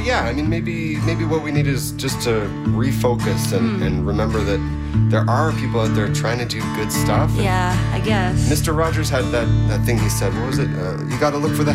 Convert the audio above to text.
yeah, I mean, maybe what we need is just to refocus and remember that there are people out there trying to do good stuff. Yeah, I guess. Mr. Rogers had that thing he said. What was it? You got to look for the